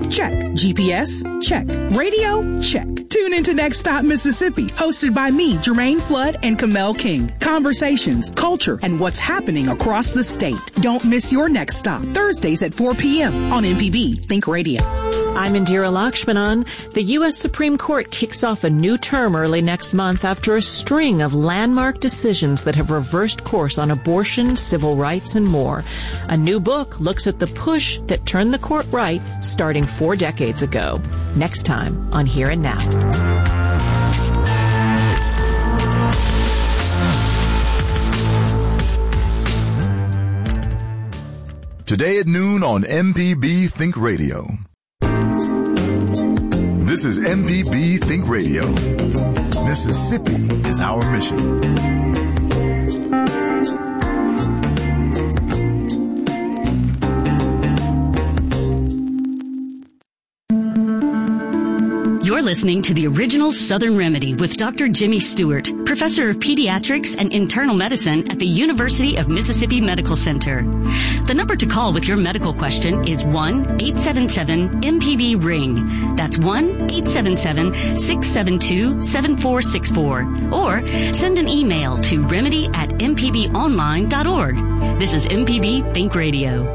Check. GPS? Check. Radio? Check. Tune into Next Stop Mississippi, hosted by me, Jermaine Flood, and Kamel King. Conversations, culture, and what's happening across the state. Don't miss your next stop. Thursdays at 4 p.m. on MPB Think Radio. I'm Indira Lakshmanan. The U.S. Supreme Court kicks off a new term early next month after a string of landmark decisions that have reversed course on abortion, civil rights, and more. A new book looks at the push that turned the court right starting 4 decades ago. Next time on Here and Now. Today at noon on MPB Think Radio. This is MPB Think Radio. Mississippi is our mission. You're listening to the original Southern Remedy with Dr. Jimmy Stewart, professor of pediatrics and internal medicine at the University of Mississippi Medical Center. The number to call with your medical question is 1-877-MPB-RING. That's 1-877-672-7464. Or send an email to remedy@mpbonline.org. This is MPB Think Radio.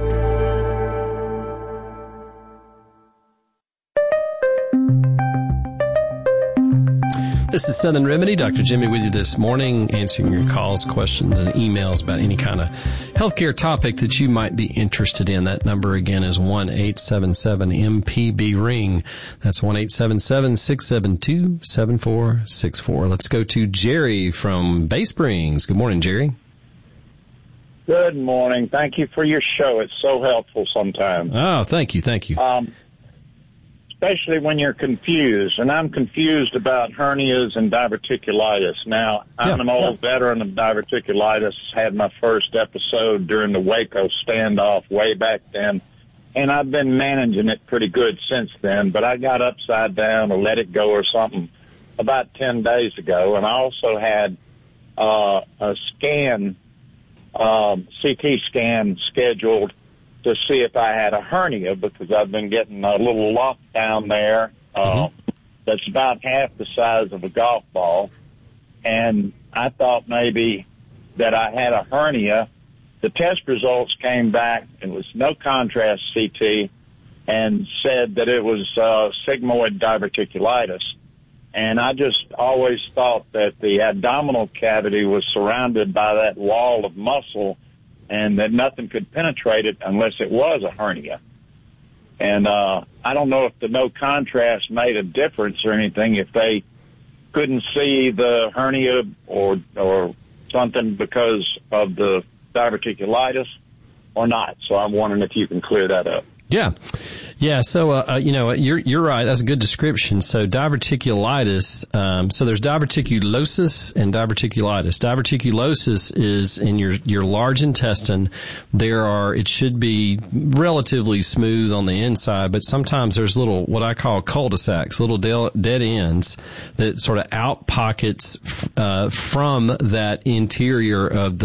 This is Southern Remedy. Dr. Jimmy with you this morning, answering your calls, questions, and emails about any kind of healthcare topic that you might be interested in. That number again is 1-877-MPB-RING. That's 1-877-672-7464. Let's go to Jerry from Bay Springs. Good morning, Jerry. Good morning. Thank you for your show. It's so helpful sometimes. Oh, thank you. Thank you. Especially when you're confused, and I'm confused about hernias and diverticulitis. Now, I'm an old veteran of diverticulitis, had my first episode during the Waco standoff way back then, and I've been managing it pretty good since then, but I got upside down or let it go or something about 10 days ago, and I also had a scan, CT scan scheduled to see if I had a hernia, because I've been getting a little lump down there that's about half the size of a golf ball. And I thought maybe that I had a hernia. The test results came back. It was no contrast CT and said that it was sigmoid diverticulitis. And I just always thought that the abdominal cavity was surrounded by that wall of muscle and that nothing could penetrate it unless it was a hernia. And I don't know if the no contrast made a difference or anything, if they couldn't see the hernia or something because of the diverticulitis or not. So I'm wondering if you can clear that up. Yeah. So, you're right. That's a good description. So diverticulitis, so there's diverticulosis and diverticulitis. Diverticulosis is in your large intestine. It should be relatively smooth on the inside, but sometimes there's little, what I call cul-de-sacs, little dead ends that sort of out pockets, from that interior of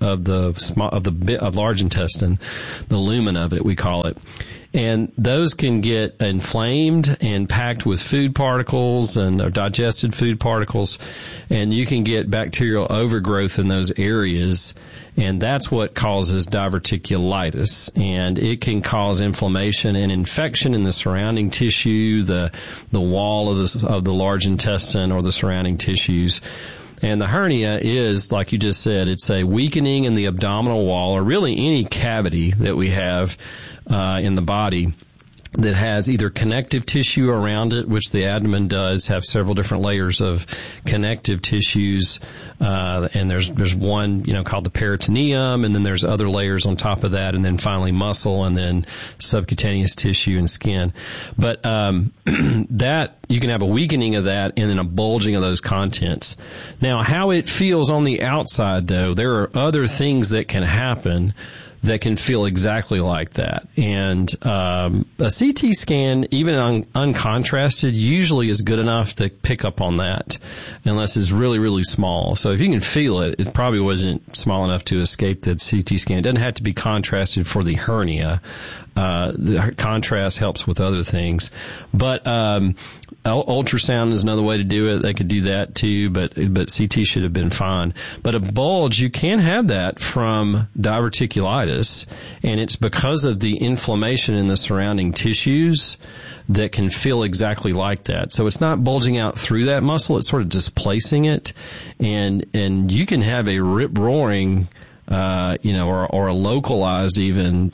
the large intestine, the lumen of it, we call it. And those can get inflamed and packed with food particles and digested food particles, and you can get bacterial overgrowth in those areas, and that's what causes diverticulitis. And it can cause inflammation and infection in the surrounding tissue, the wall of the large intestine or the surrounding tissues. And the hernia is, like you just said, it's a weakening in the abdominal wall, or really any cavity that we have in the body that has either connective tissue around it, which the abdomen does have several different layers of connective tissues, and there's one, called the peritoneum, and then there's other layers on top of that, and then finally muscle, and then subcutaneous tissue and skin. But that, you can have a weakening of that and then a bulging of those contents. Now, how it feels on the outside, though, there are other things that can happen that can feel exactly like that. And a CT scan, even uncontrasted, usually is good enough to pick up on that, unless it's really, really small. So if you can feel it, it probably wasn't small enough to escape the CT scan. It doesn't have to be contrasted for the hernia. The contrast helps with other things. But ultrasound is another way to do it. They could do that too, but CT should have been fine. But a bulge, you can have that from diverticulitis, and it's because of the inflammation in the surrounding tissues that can feel exactly like that. So it's not bulging out through that muscle, it's sort of displacing it, and you can have a rip-roaring, or a localized even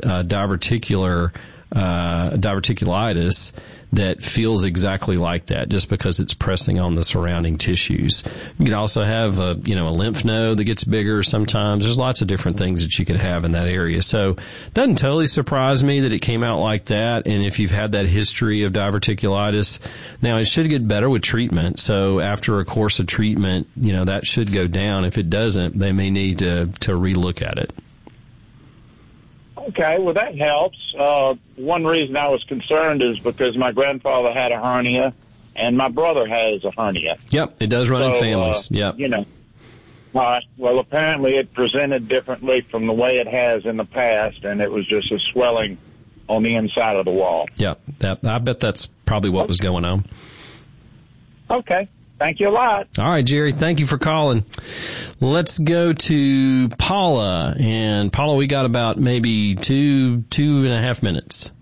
diverticulitis that feels exactly like that, just because it's pressing on the surrounding tissues. You can also have a lymph node that gets bigger sometimes. There's lots of different things that you could have in that area. So it doesn't totally surprise me that it came out like that. And if you've had that history of diverticulitis, now it should get better with treatment. So after a course of treatment, that should go down. If it doesn't, they may need to relook at it. Okay, well, that helps. One reason I was concerned is because my grandfather had a hernia, and my brother has a hernia. Yep, it does run in families. Yep. Well, apparently it presented differently from the way it has in the past, and it was just a swelling on the inside of the wall. Yep, I bet that's probably what was going on. Okay. Thank you a lot. All right, Jerry. Thank you for calling. Let's go to Paula. And Paula, we got about maybe two and a half minutes.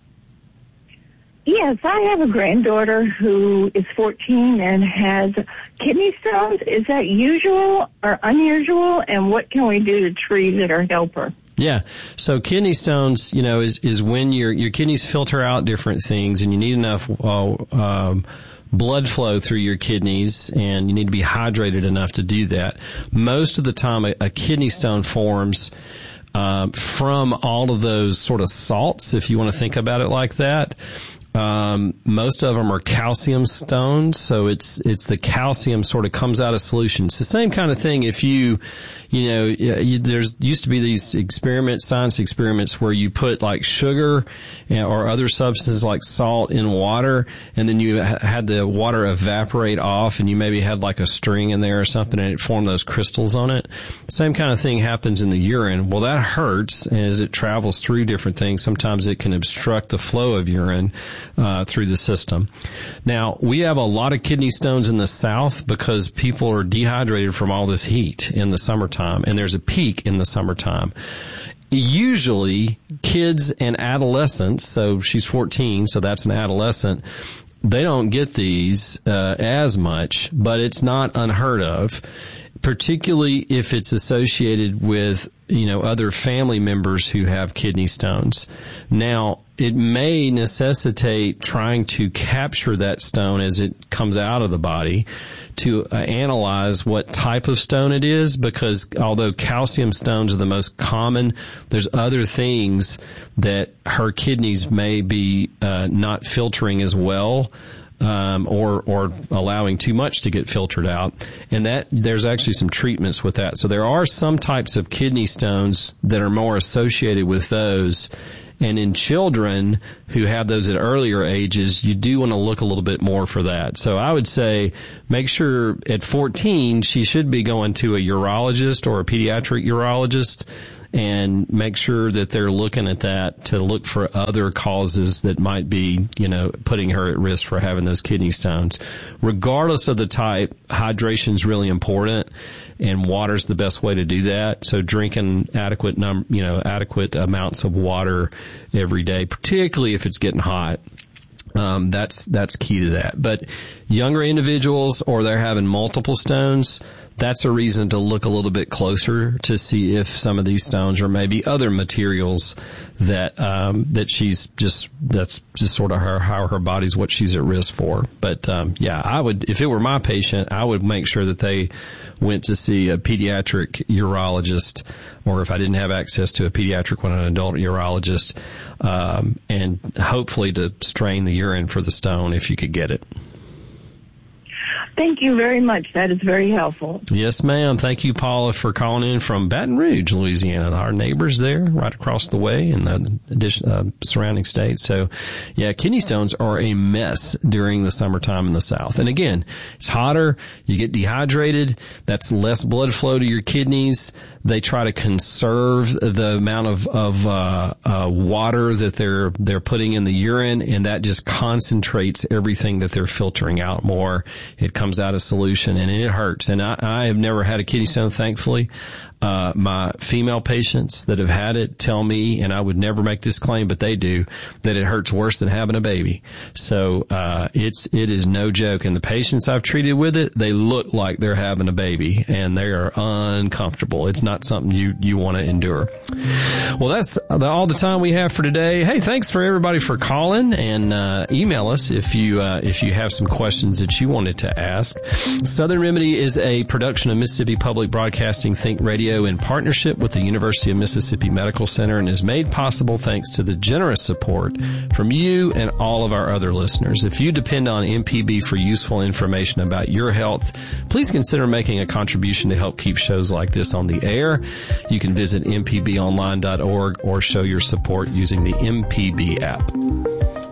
Yes, I have a granddaughter who is 14 and has kidney stones. Is that usual or unusual? And what can we do to treat it or help her? Yeah. So kidney stones, is when your kidneys filter out different things, and you need enough blood flow through your kidneys, and you need to be hydrated enough to do that. Most of the time, a kidney stone forms from all of those sort of salts, if you want to think about it like that. Most of them are calcium stones, so it's the calcium sort of comes out of solution. It's the same kind of thing if there's used to be these science experiments where you put like sugar or other substances like salt in water, and then you had the water evaporate off, and you maybe had like a string in there or something, and it formed those crystals on it. Same kind of thing happens in the urine. Well, that hurts, and as it travels through different things, sometimes it can obstruct the flow of urine through the system. Now, we have a lot of kidney stones in the South because people are dehydrated from all this heat in the summertime, and there's a peak in the summertime. Usually, kids and adolescents, so she's 14, so that's an adolescent, they don't get these as much, but it's not unheard of, particularly if it's associated with, other family members who have kidney stones. Now, it may necessitate trying to capture that stone as it comes out of the body to analyze what type of stone it is, because although calcium stones are the most common, there's other things that her kidneys may be not filtering as well, or allowing too much to get filtered out. And that there's actually some treatments with that. So there are some types of kidney stones that are more associated with those. And in children who have those at earlier ages, you do want to look a little bit more for that. So I would say make sure at 14 she should be going to a urologist or a pediatric urologist, and make sure that they're looking at that to look for other causes that might be, putting her at risk for having those kidney stones. Regardless of the type, hydration is really important, and water's the best way to do that. So drinking adequate amounts of water every day, particularly if it's getting hot. That's key to that. But younger individuals, or they're having multiple stones, that's a reason to look a little bit closer to see if some of these stones are maybe other materials that that's just sort of how her body's what she's at risk for. But I would, if it were my patient, I would make sure that they went to see a pediatric urologist, or if I didn't have access to a pediatric one, an adult urologist, and hopefully to strain the urine for the stone if you could get it. Thank you very much. That is very helpful. Yes, ma'am. Thank you, Paula, for calling in from Baton Rouge, Louisiana. Our neighbors there, right across the way in the surrounding states. So, yeah, kidney stones are a mess during the summertime in the South. And again, it's hotter. You get dehydrated. That's less blood flow to your kidneys. They try to conserve the amount of water that they're putting in the urine, and that just concentrates everything that they're filtering out more. It comes out of solution, and it hurts. And I have never had a kidney stone, thankfully. My female patients that have had it tell me, and I would never make this claim, but they do, that it hurts worse than having a baby. So, it is no joke. And the patients I've treated with it, they look like they're having a baby, and they are uncomfortable. It's not something you want to endure. Well, that's all the time we have for today. Hey, thanks for everybody for calling, and email us if you have some questions that you wanted to ask. Southern Remedy is a production of Mississippi Public Broadcasting Think Radio in partnership with the University of Mississippi Medical Center, and is made possible thanks to the generous support from you and all of our other listeners. If you depend on MPB for useful information about your health, please consider making a contribution to help keep shows like this on the air. You can visit mpbonline.org or show your support using the MPB app.